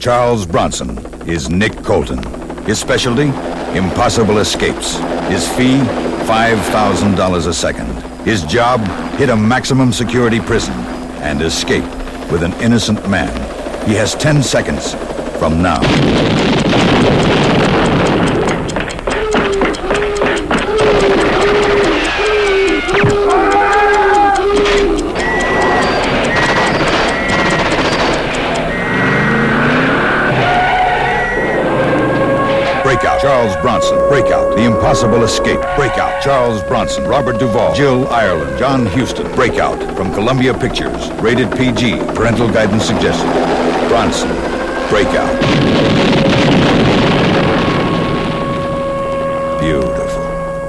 Charles Bronson is Nick Colton. His specialty? Impossible escapes. His fee? $5,000 a second. His job? Hit a maximum security prison and escape with an innocent man. He has 10 seconds from now. Breakout, Charles Bronson. Breakout, The Impossible Escape. Breakout, Charles Bronson, Robert Duvall, Jill Ireland, John Huston. Breakout, from Columbia Pictures. Rated PG. Parental guidance suggested. Bronson. Breakout.